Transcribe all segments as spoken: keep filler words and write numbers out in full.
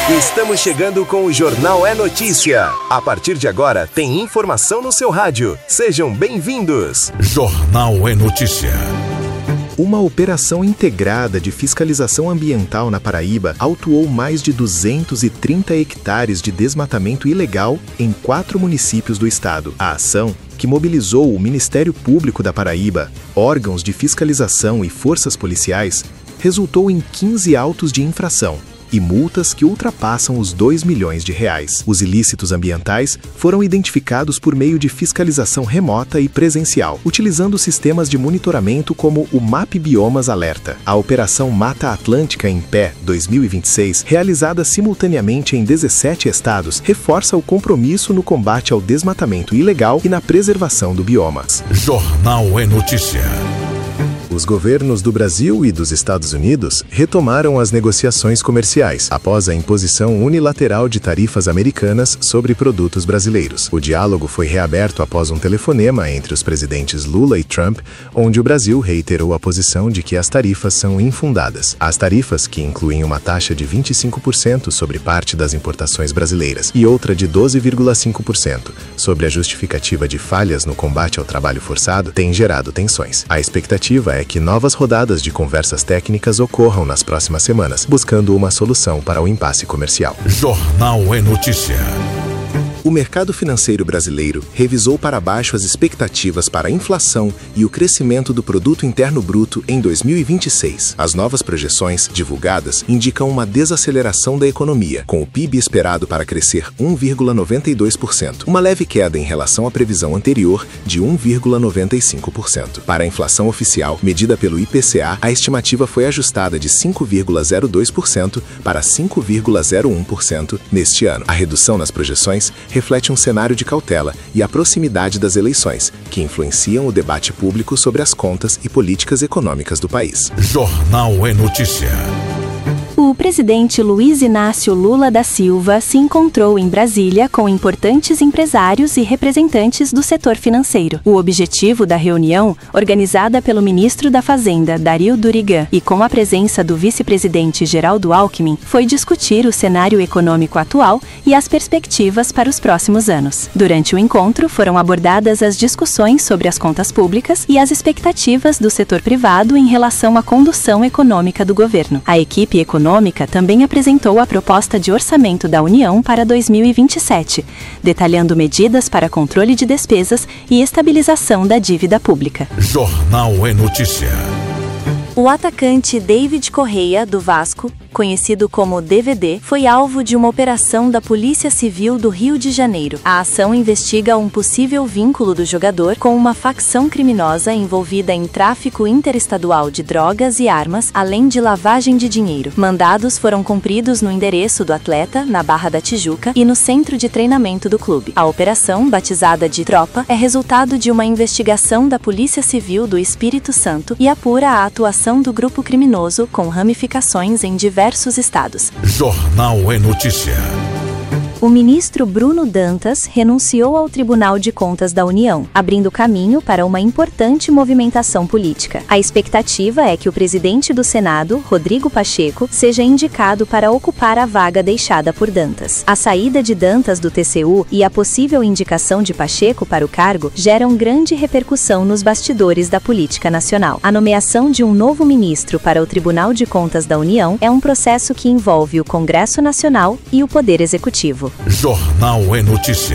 Estamos chegando com o Jornal é Notícia. A partir de agora, tem informação no seu rádio. Sejam bem-vindos. Jornal é Notícia. Uma operação integrada de fiscalização ambiental na Paraíba autuou mais de duzentos e trinta hectares de desmatamento ilegal em quatro municípios do estado. A ação, que mobilizou o Ministério Público da Paraíba, órgãos de fiscalização e forças policiais, resultou em quinze autos de infração e multas que ultrapassam os dois milhões de reais. Os ilícitos ambientais foram identificados por meio de fiscalização remota e presencial, utilizando sistemas de monitoramento como o M A P Biomas Alerta. A Operação Mata Atlântica em Pé dois mil e vinte e seis, realizada simultaneamente em dezessete estados, reforça o compromisso no combate ao desmatamento ilegal e na preservação do bioma. Jornal é Notícia. Os governos do Brasil e dos Estados Unidos retomaram as negociações comerciais após a imposição unilateral de tarifas americanas sobre produtos brasileiros. O diálogo foi reaberto após um telefonema entre os presidentes Lula e Trump, onde o Brasil reiterou a posição de que as tarifas são infundadas. As tarifas, que incluem uma taxa de vinte e cinco por cento sobre parte das importações brasileiras e outra de doze vírgula cinco por cento sobre a justificativa de falhas no combate ao trabalho forçado, têm gerado tensões. A expectativa é que novas rodadas de conversas técnicas ocorram nas próximas semanas, buscando uma solução para o impasse comercial. Jornal é Notícia. O mercado financeiro brasileiro revisou para baixo as expectativas para a inflação e o crescimento do Produto Interno Bruto em dois mil e vinte e seis. As novas projeções, divulgadas, indicam uma desaceleração da economia, com o P I B esperado para crescer um vírgula noventa e dois por cento, uma leve queda em relação à previsão anterior de um vírgula noventa e cinco por cento. Para a inflação oficial, medida pelo I P C A, a estimativa foi ajustada de cinco vírgula zero dois por cento para cinco vírgula zero um por cento neste ano. A redução nas projeções reflete um cenário de cautela e a proximidade das eleições, que influenciam o debate público sobre as contas e políticas econômicas do país. Jornal é Notícia. O presidente Luiz Inácio Lula da Silva se encontrou em Brasília com importantes empresários e representantes do setor financeiro. O objetivo da reunião, organizada pelo ministro da Fazenda, Dario Durigan, e com a presença do vice-presidente Geraldo Alckmin, foi discutir o cenário econômico atual e as perspectivas para os próximos anos. Durante o encontro, foram abordadas as discussões sobre as contas públicas e as expectativas do setor privado em relação à condução econômica do governo. A equipe econômica também apresentou a proposta de orçamento da União para dois mil e vinte e sete, detalhando medidas para controle de despesas e estabilização da dívida pública. Jornal é Notícia. O atacante David Correia, do Vasco, conhecido como D V D, foi alvo de uma operação da Polícia Civil do Rio de Janeiro. A ação investiga um possível vínculo do jogador com uma facção criminosa envolvida em tráfico interestadual de drogas e armas, além de lavagem de dinheiro. Mandados foram cumpridos no endereço do atleta, na Barra da Tijuca, e no centro de treinamento do clube. A operação, batizada de Tropa, é resultado de uma investigação da Polícia Civil do Espírito Santo e apura a atuação do grupo criminoso com ramificações em diversos estados. Jornal é Notícia. O ministro Bruno Dantas renunciou ao Tribunal de Contas da União, abrindo caminho para uma importante movimentação política. A expectativa é que o presidente do Senado, Rodrigo Pacheco, seja indicado para ocupar a vaga deixada por Dantas. A saída de Dantas do T C U e a possível indicação de Pacheco para o cargo geram grande repercussão nos bastidores da política nacional. A nomeação de um novo ministro para o Tribunal de Contas da União é um processo que envolve o Congresso Nacional e o Poder Executivo. Jornal é Notícia.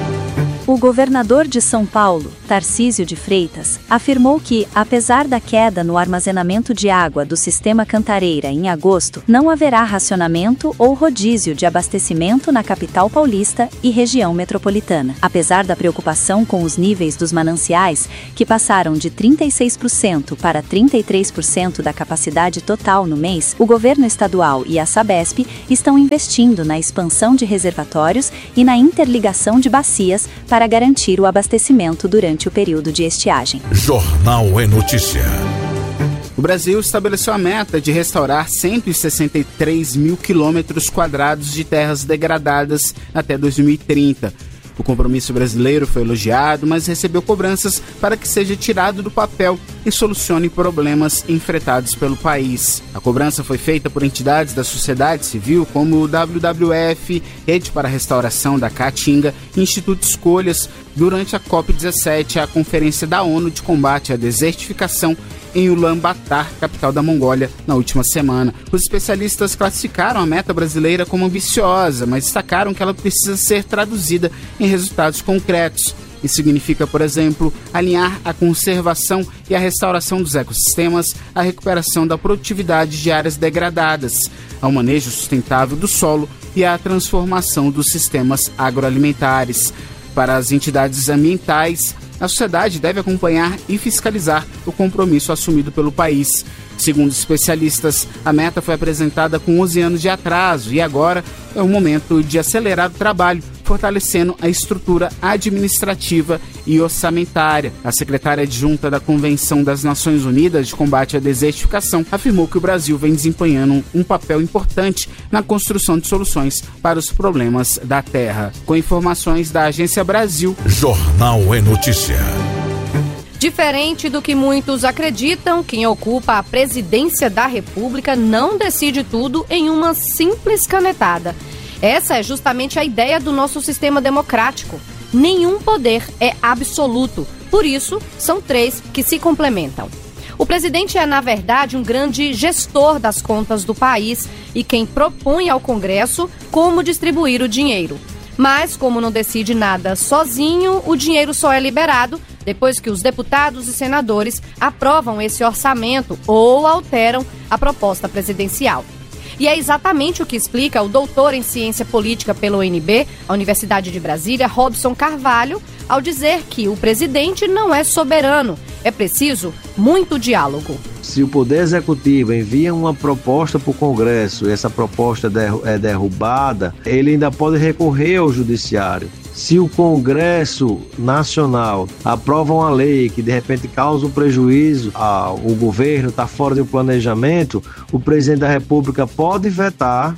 O governador de São Paulo, Tarcísio de Freitas, afirmou que, apesar da queda no armazenamento de água do sistema Cantareira em agosto, não haverá racionamento ou rodízio de abastecimento na capital paulista e região metropolitana. Apesar da preocupação com os níveis dos mananciais, que passaram de trinta e seis por cento para trinta e três por cento da capacidade total no mês, o governo estadual e a Sabesp estão investindo na expansão de reservatórios e na interligação de bacias para garantir o abastecimento durante o período de estiagem. Jornal é Notícia. O Brasil estabeleceu a meta de restaurar cento e sessenta e três mil quilômetros quadrados de terras degradadas até dois mil e trinta. O compromisso brasileiro foi elogiado, mas recebeu cobranças para que seja tirado do papel e solucione problemas enfrentados pelo país. A cobrança foi feita por entidades da sociedade civil como o W W F, Rede para a Restauração da Caatinga e Instituto Escolhas, durante a COP dezessete, a Conferência da ONU de Combate à Desertificação, em Ulaanbaatar, capital da Mongólia, na última semana. Os especialistas classificaram a meta brasileira como ambiciosa, mas destacaram que ela precisa ser traduzida em resultados concretos. Isso significa, por exemplo, alinhar a conservação e a restauração dos ecossistemas, a recuperação da produtividade de áreas degradadas, ao manejo sustentável do solo e à transformação dos sistemas agroalimentares. Para as entidades ambientais, a sociedade deve acompanhar e fiscalizar o compromisso assumido pelo país. Segundo especialistas, a meta foi apresentada com onze anos de atraso e agora é o momento de acelerar o trabalho, fortalecendo a estrutura administrativa e orçamentária. A secretária adjunta da Convenção das Nações Unidas de Combate à Desertificação afirmou que o Brasil vem desempenhando um papel importante na construção de soluções para os problemas da terra. Com informações da Agência Brasil. Jornal é Notícia. Diferente do que muitos acreditam, quem ocupa a presidência da República não decide tudo em uma simples canetada. Essa é justamente a ideia do nosso sistema democrático. Nenhum poder é absoluto, por isso, são três que se complementam. O presidente é, na verdade, um grande gestor das contas do país e quem propõe ao Congresso como distribuir o dinheiro. Mas, como não decide nada sozinho, o dinheiro só é liberado depois que os deputados e senadores aprovam esse orçamento ou alteram a proposta presidencial. E é exatamente o que explica o doutor em ciência política pela U N B, a Universidade de Brasília, Robson Carvalho, ao dizer que o presidente não é soberano, é preciso muito diálogo. Se o Poder Executivo envia uma proposta para o Congresso e essa proposta é derrubada, ele ainda pode recorrer ao Judiciário. Se o Congresso Nacional aprova uma lei que de repente causa um prejuízo ao governo, está fora do planejamento, o presidente da República pode vetar,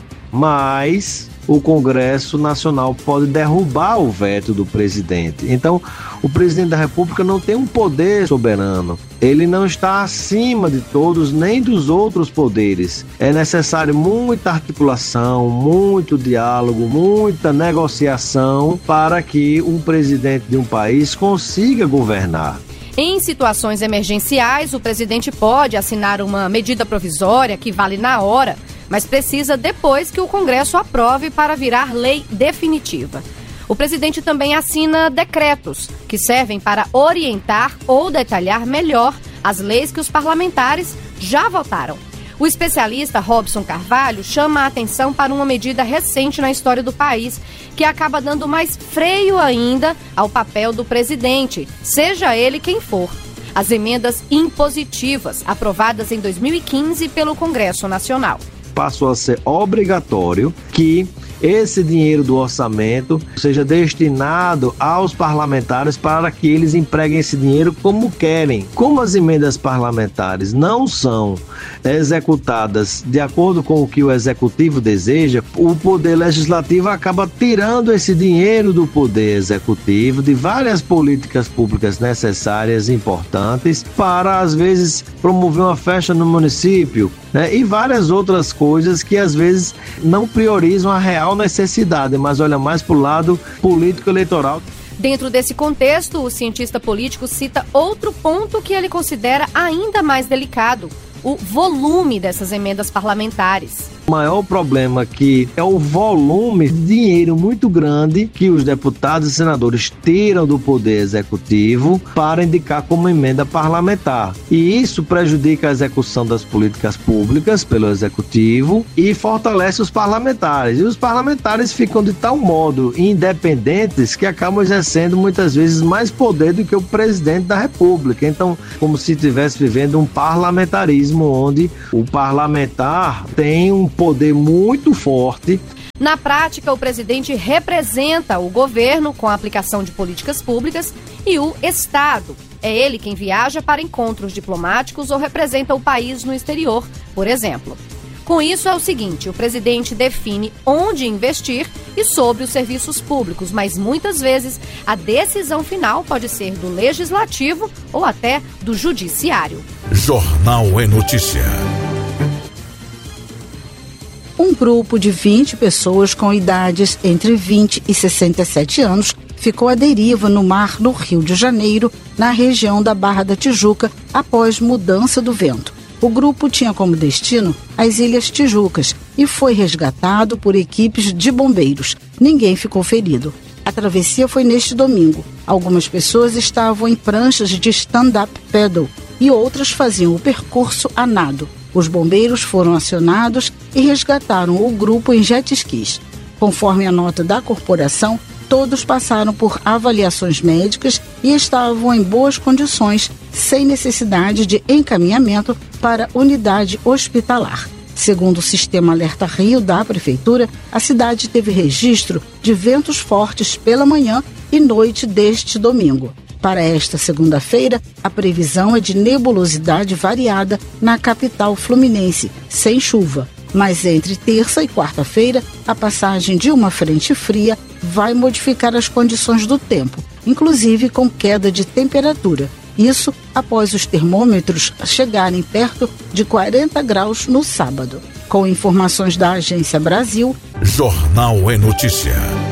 mas o Congresso Nacional pode derrubar o veto do presidente. Então, o presidente da República não tem um poder soberano. Ele não está acima de todos, nem dos outros poderes. É necessário muita articulação, muito diálogo, muita negociação para que um presidente de um país consiga governar. Em situações emergenciais, o presidente pode assinar uma medida provisória que vale na hora, mas precisa depois que o Congresso aprove para virar lei definitiva. O presidente também assina decretos, que servem para orientar ou detalhar melhor as leis que os parlamentares já votaram. O especialista Robson Carvalho chama a atenção para uma medida recente na história do país, que acaba dando mais freio ainda ao papel do presidente, seja ele quem for. As emendas impositivas, aprovadas em dois mil e quinze pelo Congresso Nacional. Passou a ser obrigatório que esse dinheiro do orçamento seja destinado aos parlamentares para que eles empreguem esse dinheiro como querem. Como as emendas parlamentares não são executadas de acordo com o que o executivo deseja, o poder legislativo acaba tirando esse dinheiro do poder executivo de várias políticas públicas necessárias e importantes para, às vezes, promover uma festa no município, né? E várias outras coisas que às vezes não priorizam a real necessidade, mas olha mais para o lado político-eleitoral. Dentro desse contexto, o cientista político cita outro ponto que ele considera ainda mais delicado: o volume dessas emendas parlamentares. O maior problema aqui é o volume de dinheiro muito grande que os deputados e senadores tiram do poder executivo para indicar como emenda parlamentar. E isso prejudica a execução das políticas públicas pelo executivo e fortalece os parlamentares. E os parlamentares ficam de tal modo independentes que acabam exercendo muitas vezes mais poder do que o presidente da República. Então, como se estivesse vivendo um parlamentarismo onde o parlamentar tem um poder muito forte. Na prática, o presidente representa o governo com a aplicação de políticas públicas e o Estado. É ele quem viaja para encontros diplomáticos ou representa o país no exterior, por exemplo. Com isso é o seguinte, o presidente define onde investir e sobre os serviços públicos, mas muitas vezes a decisão final pode ser do legislativo ou até do judiciário. Jornal é Notícia. Um grupo de vinte pessoas com idades entre vinte e sessenta e sete anos ficou à deriva no mar do Rio de Janeiro, na região da Barra da Tijuca, após mudança do vento. O grupo tinha como destino as Ilhas Tijucas e foi resgatado por equipes de bombeiros. Ninguém ficou ferido. A travessia foi neste domingo. Algumas pessoas estavam em pranchas de stand-up paddle e outras faziam o percurso a nado. Os bombeiros foram acionados e resgataram o grupo em jet skis. Conforme a nota da corporação, todos passaram por avaliações médicas e estavam em boas condições, sem necessidade de encaminhamento para unidade hospitalar. Segundo o Sistema Alerta Rio da Prefeitura, a cidade teve registro de ventos fortes pela manhã e noite deste domingo. Para esta segunda-feira, a previsão é de nebulosidade variada na capital fluminense, sem chuva. Mas entre terça e quarta-feira, a passagem de uma frente fria vai modificar as condições do tempo, inclusive com queda de temperatura. Isso após os termômetros chegarem perto de quarenta graus no sábado. Com informações da Agência Brasil, Jornal é Notícia.